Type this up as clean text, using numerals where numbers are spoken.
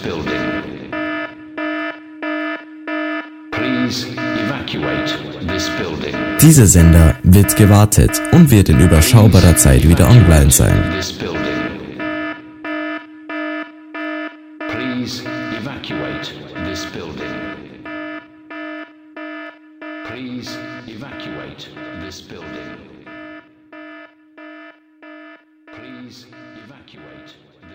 building. Please evacuate this building. Dieser Sender wird gewartet und wird in überschaubarer Zeit wieder online sein. This building. Please evacuate this building. Please evacuate this building.